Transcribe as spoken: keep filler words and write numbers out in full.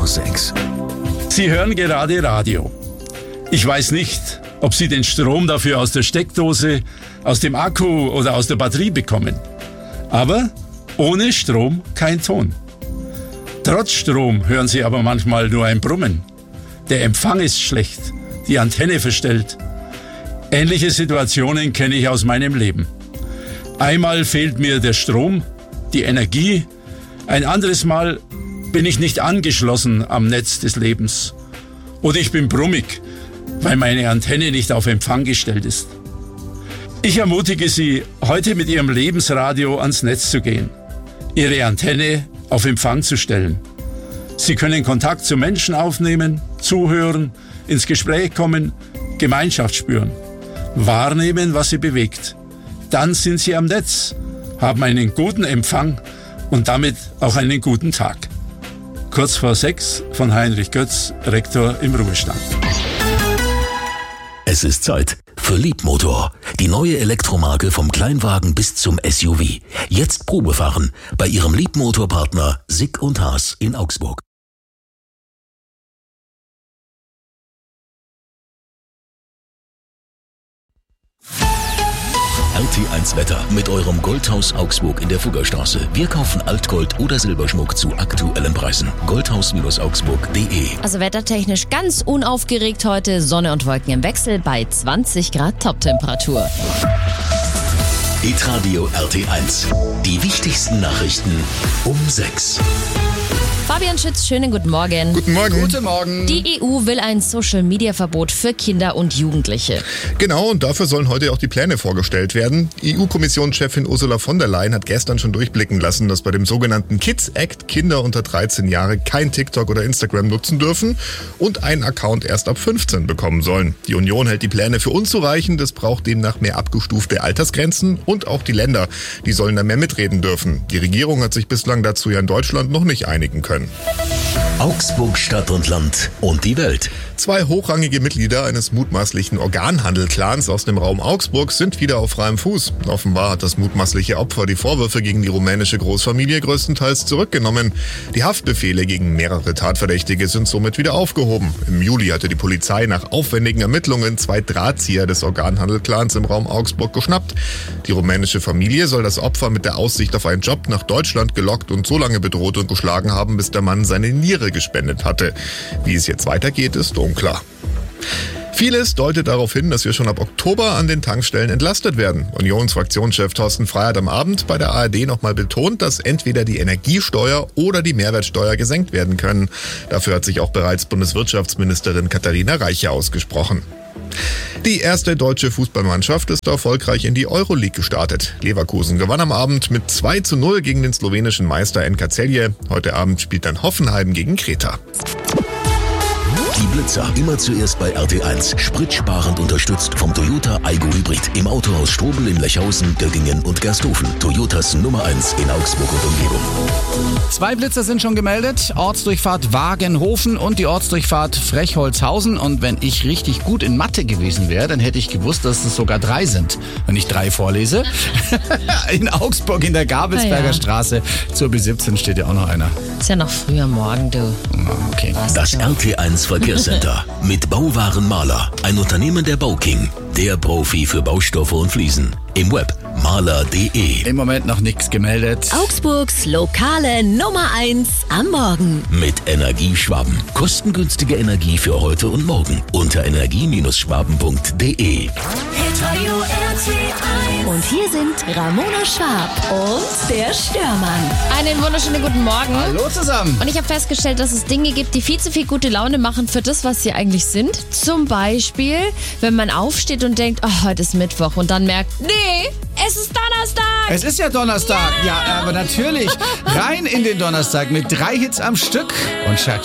Komma sechs. Sie hören gerade Radio. Ich weiß nicht, ob Sie den Strom dafür aus der Steckdose, aus dem Akku oder aus der Batterie bekommen. Aber ohne Strom kein Ton. Trotz Strom hören Sie aber manchmal nur ein Brummen. Der Empfang ist schlecht, die Antenne verstellt. Ähnliche Situationen kenne ich aus meinem Leben. Einmal fehlt mir der Strom, die Energie. Ein anderes Mal bin ich nicht angeschlossen am Netz des Lebens. Oder ich bin brummig, weil meine Antenne nicht auf Empfang gestellt ist. Ich ermutige Sie, heute mit Ihrem Lebensradio ans Netz zu gehen, Ihre Antenne auf Empfang zu stellen. Sie können Kontakt zu Menschen aufnehmen, zuhören, ins Gespräch kommen, Gemeinschaft spüren, wahrnehmen, was Sie bewegt. Dann sind Sie am Netz, haben einen guten Empfang und damit auch einen guten Tag. Kurz vor sechs von Heinrich Götz, Rektor im Ruhestand. Es ist Zeit für Liebmotor. Die neue Elektromarke vom Kleinwagen bis zum S U V. Jetzt Probefahren bei Ihrem Liebmotorpartner Sick und Haas in Augsburg. R T eins Wetter mit eurem Goldhaus Augsburg in der Fuggerstraße. Wir kaufen Altgold oder Silberschmuck zu aktuellen Preisen. goldhaus Augsburg punkt de. Also wettertechnisch ganz unaufgeregt heute. Sonne und Wolken im Wechsel bei zwanzig Grad Toptemperatur. Hitradio R T eins. Die wichtigsten Nachrichten um sechs. Fabian Schütz, schönen guten Morgen. Guten Morgen. Guten Morgen. Die E U will ein Social-Media-Verbot für Kinder und Jugendliche. Genau, und dafür sollen heute auch die Pläne vorgestellt werden. E U-Kommissionschefin Ursula von der Leyen hat gestern schon durchblicken lassen, dass bei dem sogenannten Kids Act Kinder unter dreizehn Jahre kein TikTok oder Instagram nutzen dürfen und einen Account erst ab fünfzehn bekommen sollen. Die Union hält die Pläne für unzureichend. Es braucht demnach mehr abgestufte Altersgrenzen und auch die Länder, die sollen da mehr mitreden dürfen. Die Regierung hat sich bislang dazu ja in Deutschland noch nicht einigen können. Augsburg Stadt und Land und die Welt. Zwei hochrangige Mitglieder eines mutmaßlichen Organhandel-Clans aus dem Raum Augsburg sind wieder auf freiem Fuß. Offenbar hat das mutmaßliche Opfer die Vorwürfe gegen die rumänische Großfamilie größtenteils zurückgenommen. Die Haftbefehle gegen mehrere Tatverdächtige sind somit wieder aufgehoben. Im Juli hatte die Polizei nach aufwendigen Ermittlungen zwei Drahtzieher des Organhandel-Clans im Raum Augsburg geschnappt. Die rumänische Familie soll das Opfer mit der Aussicht auf einen Job nach Deutschland gelockt und so lange bedroht und geschlagen haben, bis der Mann seine Niere gespendet hatte. Wie es jetzt weitergeht, ist unklar. Vieles deutet darauf hin, dass wir schon ab Oktober an den Tankstellen entlastet werden. Unionsfraktionschef Thorsten Frey hat am Abend bei der A R D nochmal betont, dass entweder die Energiesteuer oder die Mehrwertsteuer gesenkt werden können. Dafür hat sich auch bereits Bundeswirtschaftsministerin Katharina Reiche ausgesprochen. Die erste deutsche Fußballmannschaft ist erfolgreich in die Euroleague gestartet. Leverkusen gewann am Abend mit zwei zu null gegen den slowenischen Meister N K Celje. Heute Abend spielt dann Hoffenheim gegen Kreta. Die Blitzer, immer zuerst bei R T eins. Spritsparend unterstützt vom Toyota Aygo Hybrid. Im Autohaus Strobel in Lechhausen, Göttingen und Gersthofen. Toyotas Nummer eins in Augsburg und Umgebung. Zwei Blitzer sind schon gemeldet. Ortsdurchfahrt Wagenhofen und die Ortsdurchfahrt Frechholzhausen. Und wenn ich richtig gut in Mathe gewesen wäre, dann hätte ich gewusst, dass es sogar drei sind. Wenn ich drei vorlese. In Augsburg in der Gabelsberger Ah, ja. Straße. Zur B siebzehn steht ja auch noch einer. Ist ja noch früh am Morgen, du. Okay. Das R T eins Verkehrscenter mit Bauwaren Maler. Ein Unternehmen der Bauking. Der Profi für Baustoffe und Fliesen. Im Web maler punkt de. Im Moment noch nichts gemeldet. Augsburgs lokale Nummer eins am Morgen. Mit Energieschwaben. Kostengünstige Energie für heute und morgen. Unter energie Schwaben punkt de. Und hier sind Ramona Schwab und der Störmann. Einen wunderschönen guten Morgen. Hallo zusammen. Und ich habe festgestellt, dass es Dinge gibt, die viel zu viel gute Laune machen für das, was sie eigentlich sind. Zum Beispiel, wenn man aufsteht und denkt, oh, heute ist Mittwoch und dann merkt, nee, es ist Donnerstag. Es ist ja Donnerstag. Ja, aber natürlich. Rein in den Donnerstag mit drei Hits am Stück. Und Shakira.